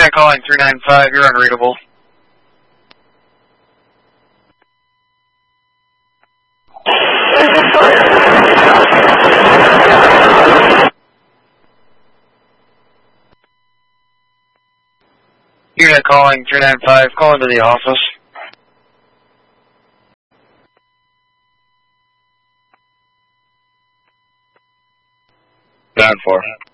Unit calling 395, you're unreadable. Unit calling 395, call into the office. Down 4.